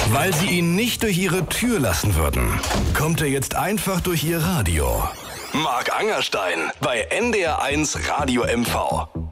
Weil sie ihn nicht durch ihre Tür lassen würden, kommt er jetzt einfach durch ihr Radio. Marc Angerstein bei NDR1 Radio MV.